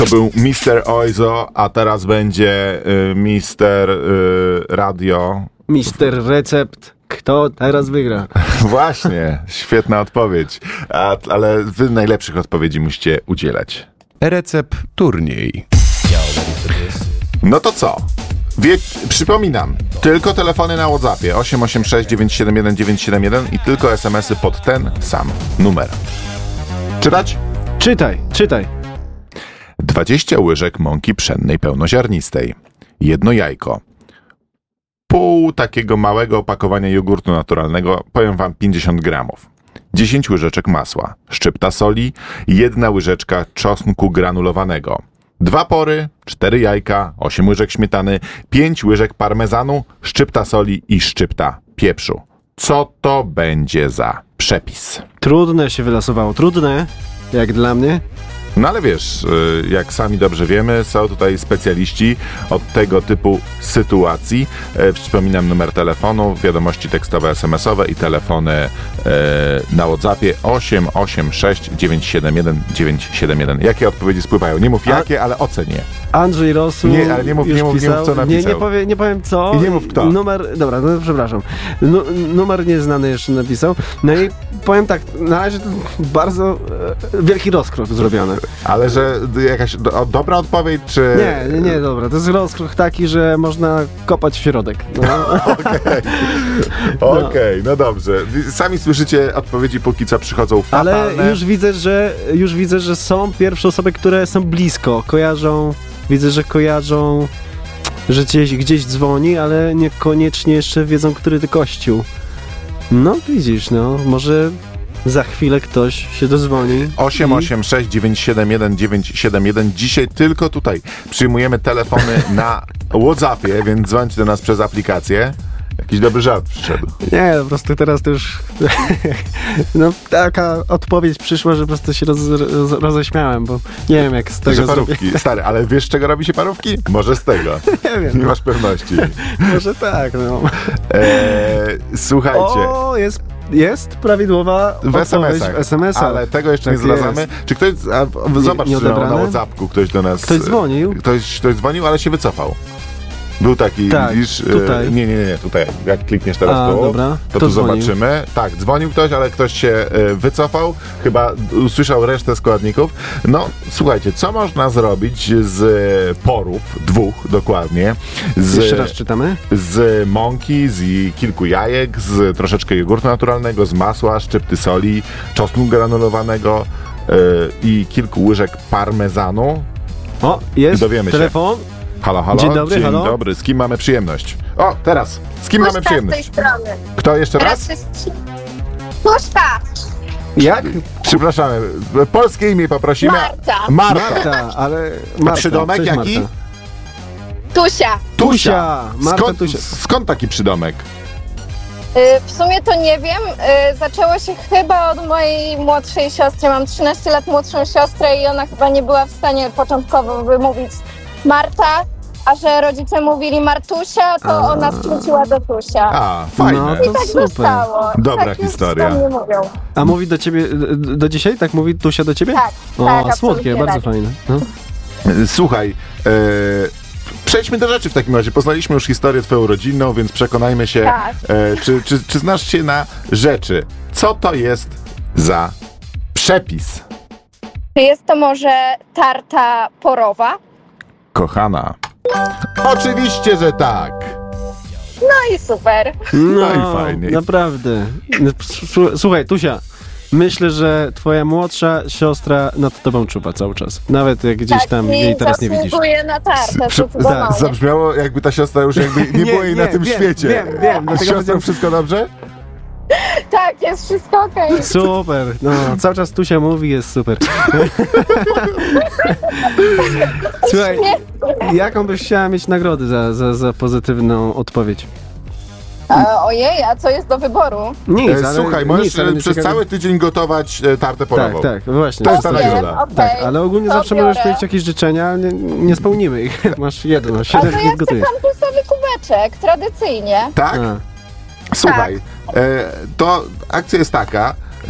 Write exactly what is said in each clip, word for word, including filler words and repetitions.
To był mister Oizo, a teraz będzie y, mister y, Radio. mister Recept. Kto teraz wygra? Właśnie, świetna odpowiedź. A, ale wy najlepszych odpowiedzi musicie udzielać. Recept turniej. No to co? Wie, przypominam, tylko telefony na WhatsAppie osiem osiem sześć dziewięć siedem jeden dziewięć siedem jeden i tylko es em esy pod ten sam numer. Czytać? Czytaj, czytaj. dwadzieścia łyżek mąki pszennej pełnoziarnistej. Jedno jajko. Pół takiego małego opakowania jogurtu naturalnego, powiem wam pięćdziesiąt gramów. dziesięć łyżeczek masła. Szczypta soli. Jedna łyżeczka czosnku granulowanego. Dwa pory, cztery jajka, osiem łyżek śmietany, pięć łyżek parmezanu, szczypta soli i szczypta pieprzu. Co to będzie za przepis? Trudne się wylosowało. Trudne, jak dla mnie. No ale wiesz, jak sami dobrze wiemy, są tutaj specjaliści od tego typu sytuacji. Przypominam numer telefonu, wiadomości tekstowe, es em esowe i telefony na WhatsAppie osiem osiem sześć dziewięć siedem jeden dziewięć siedem jeden. Jakie odpowiedzi spływają? Nie mów jakie, ale ocenię. Andrzej Rosu Nie, ale nie mów, już nie mów, nie pisał. mów co napisał. Nie, nie, powie, nie powiem co. I nie mów kto. Numer, dobra, no przepraszam. Nu, numer nieznany jeszcze napisał. No i powiem tak, na razie to bardzo e, wielki rozkrok zrobiony. Ale że jakaś do, dobra odpowiedź, czy... Nie, nie, nie, dobra. To jest rozkrok taki, że można kopać w środek. No. Okej, okay. okay, no dobrze. Sami słyszycie odpowiedzi póki co przychodzą fatalne. Ale już widzę, że już widzę, że są pierwsze osoby, które są blisko, kojarzą, widzę, że kojarzą, że gdzieś, gdzieś dzwoni, ale niekoniecznie jeszcze wiedzą, który to kościół. No widzisz, no, może za chwilę ktoś się dozwoni. osiem osiem sześć dziewięć siedem jeden dziewięć siedem jeden. Dzisiaj tylko tutaj przyjmujemy telefony na WhatsAppie, więc dzwońcie do nas przez aplikację. Jakiś dobry żart przyszedł. Nie, po prostu teraz to już no taka odpowiedź przyszła, że po prostu się roz, roz, roześmiałem, bo nie wiem jak z tego Że parówki. zrobię. Stary, ale wiesz z czego robi się parówki? Może z tego. Nie wiem. Nie masz pewności. Może tak, no. Eee, słuchajcie. O, jest, jest prawidłowa W es em esach. w es em esach. Ale tego jeszcze Tak nie zdradzamy. jest. Czy ktoś, a, zobacz, nie czy na, na odebrane? WhatsAppku ktoś do nas... Ktoś dzwonił? Ktoś, ktoś dzwonił, ale się wycofał. Był taki, Tak, widzisz, tutaj. E, nie, nie, nie, tutaj. Jak klikniesz teraz A, tu, dobra. to To tu dzwonił. zobaczymy. Tak, dzwonił ktoś, ale ktoś się e, wycofał. Chyba usłyszał resztę składników. No, słuchajcie, co można zrobić z e, porów, dwóch dokładnie, z, Jeszcze raz czytamy. z mąki, z kilku jajek, z troszeczkę jogurtu naturalnego, z masła, szczypty soli, czosnku granulowanego e, i kilku łyżek parmezanu. O, jest Dowiemy się. telefon. Halo, halo. Dzień dobry, Dzień halo. dobry. Z kim mamy przyjemność? O, teraz. Z kim mamy Puszka z tej przyjemność? strony. Kto jeszcze Teraz raz? jest... Puszka! Jak? Przepraszamy. Polskie imię poprosimy. Marta. Marta. Marta, ale A Marta. przydomek Cześć, jaki? Marta. Tusia. Tusia. Marta Skąd, Tusia. skąd taki przydomek? Y, w sumie to nie wiem. Y, zaczęło się chyba od mojej młodszej siostry. Mam trzynaście lat młodszą siostrę i ona chyba nie była w stanie początkowo wymówić Marta, a że rodzice mówili Martusia, to A. ona skróciła do Tusia. A, fajne. No, I to tak super. zostało. Dobra tak już historia. do mnie mówią. A mówi do ciebie, do, do dzisiaj? Tak mówi Tusia do ciebie? Tak, O, tak, słodkie, absolutnie bardzo tak. fajne. No. Słuchaj, e, przejdźmy do rzeczy w takim razie. Poznaliśmy już historię twoją rodzinną, więc przekonajmy się, Tak. e, czy, czy, czy znasz się na rzeczy. Co to jest za przepis? Czy jest to może tarta porowa? Kochana. Oczywiście, że tak. No i super. No i fajnie. Naprawdę. S- Słuchaj, Tusia, myślę, że twoja młodsza siostra nad tobą czuwa cały czas. Nawet jak gdzieś tam Tak, i jej teraz nie widzisz. zasługuje na tartę, Przy- zdecydowanie. Zabrzmiało, jakby ta siostra już jakby nie, było jej na tym wiem, świecie. Wiem, wiem. Z Dlatego siostrą powiedziałem, wszystko dobrze? Tak, jest wszystko okej. super. No, cały czas Tusia mówi, jest super. Słuchaj, jaką byś chciała mieć nagrodę za, za, za pozytywną odpowiedź? A, ojej, a co jest do wyboru? Nic, E, ale Słuchaj, możesz nic, ale e, mnie przez ciekawi- cały tydzień gotować e, tartę porową. Tak, tak, właśnie. To jest ta Wiem, nagroda. okej, Tak, ale ogólnie to zawsze biorę. możesz powiedzieć jakieś życzenia, ale nie, nie spełnimy ich. Masz jedno, A siedem to ja dni chcę gotujesz. kampusowy kubeczek, tradycyjnie. Tak? A. Słuchaj, e, to akcja jest taka,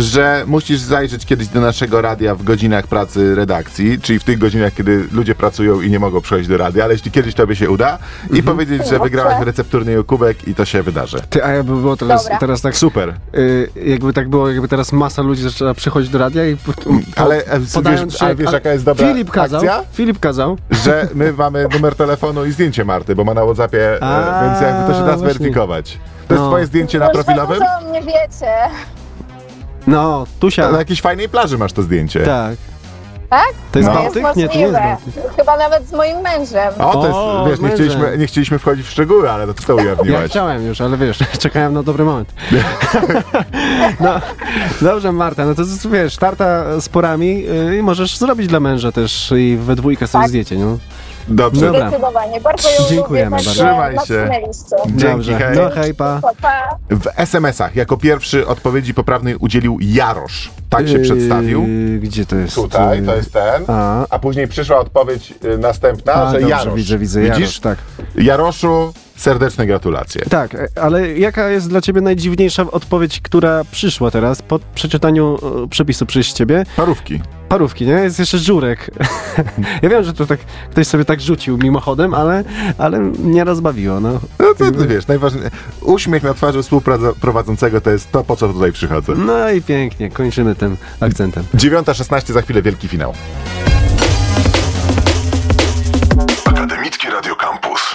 że musisz zajrzeć kiedyś do naszego radia w godzinach pracy redakcji, czyli w tych godzinach, kiedy ludzie pracują i nie mogą przychodzić do radia, ale jeśli kiedyś tobie się uda i Mhm. powiedzieć, że wygrałaś w recepturnieju kubek i to się wydarzy. Ty, a jakby było teraz, Dobra. teraz tak, Super. y, jakby tak było, jakby teraz masa ludzi zaczęła przychodzić do radia i po, po, Ale e, podając wiesz, się, ale wiesz a- jaka jest dobra Filip kazał, akcja? Filip kazał. Że my mamy numer telefonu i zdjęcie Marty, bo ma na WhatsAppie, e, A, więc jakby to się da właśnie. zweryfikować. To jest No. twoje zdjęcie na Już za profilowym? dużo o mnie wiecie. No, Tusia, Na jakiejś fajnej plaży masz to zdjęcie. tak. Tak? To jest No. To Bałtyk? jest Nie, to nie jest możliwe. Bałtyk. Chyba nawet z moim mężem. O, to jest, O, wiesz, nie mężem. chcieliśmy, nie chcieliśmy wchodzić w szczegóły, ale to ty to Ja ujawniłaś. chciałem już, ale wiesz, czekałem na dobry moment. No, dobrze, Marta, no to wiesz, tarta z porami yy, i możesz zrobić dla męża też i we dwójkę sobie Tak. zdjęcie, no. Dobrze. Dobra. Zdecydowanie. Bardzo ją Dziękujemy lubię, bardzo. Trzymaj się. natknęliście. Dzięki, Dobrze, hej. no hej, pa. Pa, pa. W es em esach jako pierwszy odpowiedzi poprawnej udzielił Jarosz. Tak się Yy, przedstawił. Gdzie to jest? Tutaj, to Yy, jest ten. A, A później przyszła odpowiedź y, następna, a że dobrze, Jarosz. widzę, widzę, Widzisz? Jarosz, tak. Jaroszu, serdeczne gratulacje. Tak, e, ale jaka jest dla ciebie najdziwniejsza odpowiedź, która przyszła teraz po przeczytaniu e, przepisu przez ciebie? Parówki. Parówki, nie? Jest jeszcze żurek. Ja wiem, że to tak ktoś sobie tak rzucił mimochodem, ale, ale mnie rozbawiło, no. No to ty wiesz, najważniejsze. Uśmiech na twarzy współprowadzącego to jest to, po co tutaj przychodzę. No i pięknie, kończymy tym akcentem. dziewiąta szesnaście, za chwilę wielki finał. Akademickie Radio Campus.